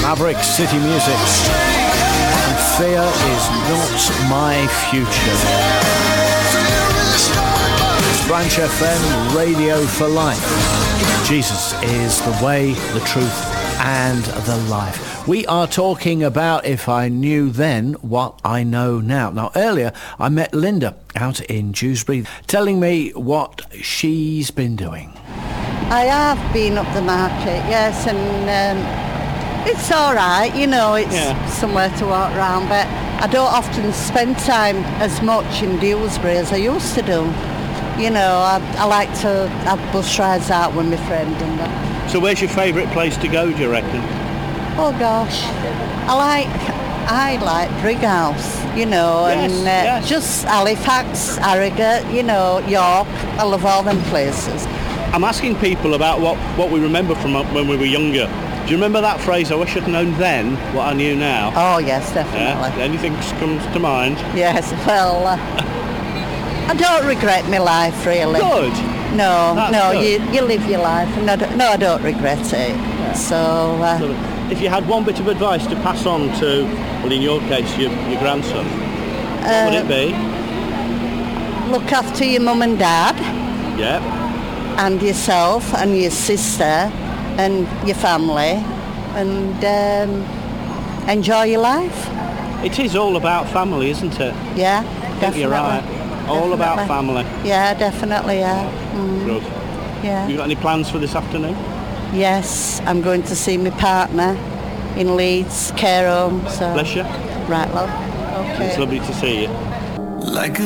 Maverick City Music. And fear is not my future. Branch FM, Radio for Life. Jesus is the way, the truth, and the life. We are talking about if I knew then what I know now. Now, earlier I met Linda out in Dewsbury telling me what she's been doing. I have been up the market, yes, and it's all right, you know, it's somewhere to walk around, but I don't often spend time as much in Dewsbury as I used to do. You know, I like to have bus rides out with my friend and that. So where's your favourite place to go, do you reckon? Oh gosh, I like Brighouse, you know, and just Halifax, Harrogate, you know, York. I love all them places. I'm asking people about what we remember from when we were younger. Do you remember that phrase, I wish I'd known then what I knew now? Oh yes, definitely. Yeah? Anything comes to mind? Yes, well, I don't regret my life really. Good. No, good. You live your life, and I don't regret it. Yeah. So if you had one bit of advice to pass on to, well, in your case, your grandson, what would it be? Look after your mum and dad. Yeah. And yourself and your sister and your family, and enjoy your life. It is all about family, isn't it? Yeah, definitely. You're right. All about family. Yeah, definitely, yeah. Good. Yeah. Have you got any plans for this afternoon? Yes, I'm going to see my partner in Leeds, care home. So. Bless you. Right, love. Okay. It's lovely to see you. Like a